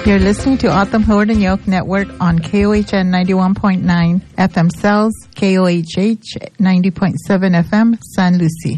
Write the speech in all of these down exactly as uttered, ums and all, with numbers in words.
You're listening to Autumn Howard and Yoke Network on K O H N ninety-one point nine F M Cells, K O H H ninety point seven F M San Lucie.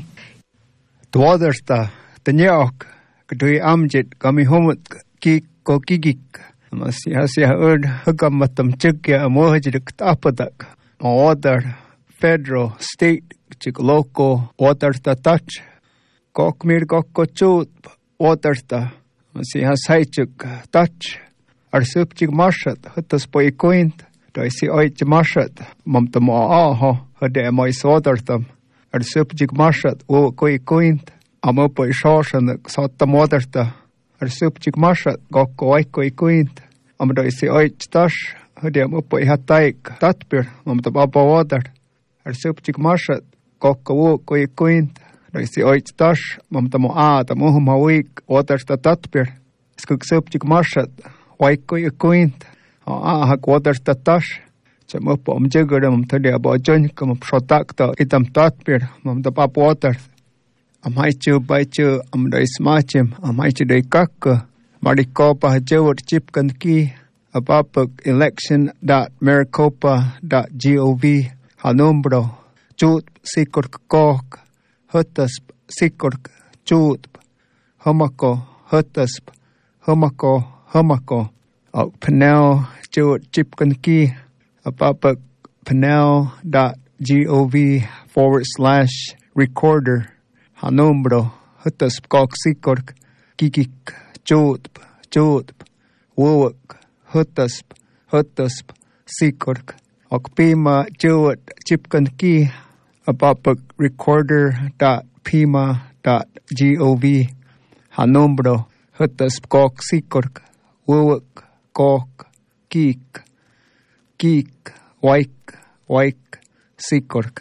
Dwadersta, the Nyok, Gdui Amjit, Gamihomut, Kik, Kokigik, Masiasia Erd, Hugamatum Chikya, Mohajik Tapadak, Order, Federal, State, Chik Local, Watersta Touch, Kokmir Kokochut, Watersta. Si has haichuk touch ar subjig marshat hutas poi coint do si oich marshat mom to mo aho hade moi sodartam ar subjig marshat o koi coint amo poi shoshan sot modarta ar subjig marshat go koi koi coint am do si oich tash hade mo poi hataik tatpir mom to baba wadar ar subjig marshat go ko koi coint si oich tash mom to mo a to mo ma week water ta tatpir skuk subjig marshat wai ko coint a ha water ta tash che mo pom jegar mom to de ba jon kom shotak to itam tatpir mom to pap water am hai chu bai chu am dai smachim am hai chu dai kak mari ko pa jewot chip kan ki apap election dot maricopa dot gov hanumbro chut sikor kok hutasp sikork chutp homako hutasp homako homako au panel chut chipkanki apapak panel dot gov forward slash recorder hanumbro hutasp kok sikork kikik chutp chutp wowak hutasp hutasp sikork okpima chut chipkanki apapak recorder dot pima dot gov hanumbro hutas kok sikork wowak kok kik kik waik waik sikork.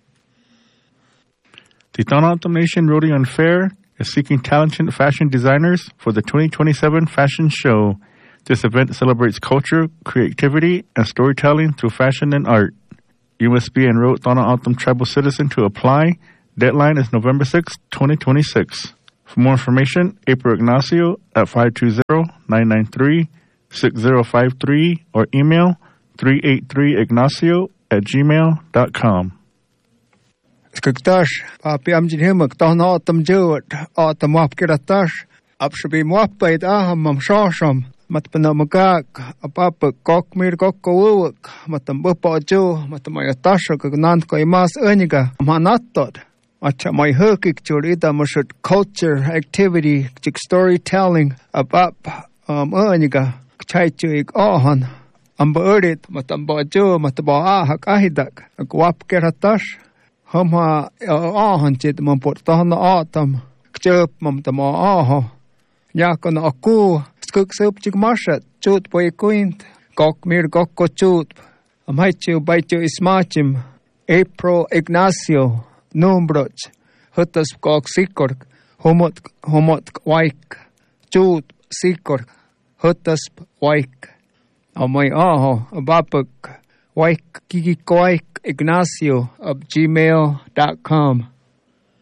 The Tohono O'odham Nation Rodeo and Fair is seeking talented fashion designers for the twenty twenty-seven fashion show. This event celebrates culture, creativity, and storytelling through fashion and art. You must be enrolled Tohono O'odham tribal citizen to apply. Deadline is November sixth, twenty twenty-six. For more information, April Ignacio at five two zero, nine nine three, six zero five three or email three eight three ignacio at gmail dot com. Skuktash, papi amjin himak, Tohono O'odham jewot, O'odham wapkiratash, apshabi mwapait aham mam shasham. Matpanamagak, apapa kokmir kokowuk, matambupa jo, matamayatash, kagnant koimas uniga, manatot. Acha my hukik churida mushut culture activity, chik storytelling, abap, um, uniga, chaichuik ohan, amba urit, matamba jo, mataba ahak ahidak, akwap keratash, hama ohan chit mamput Tohono O'odham, kchup mamtama aho, yakon aku, skuk subjig marshat, chut poi kuint, kok mir kokko chut, amaichu baichu ismachim, April Ignacio, numbroch, hutas kok sikork, homot, homot waik, chut sikork, hutas waik, amai aho, abapuk, waik kiki kwaik Ignacio of gmail dot com.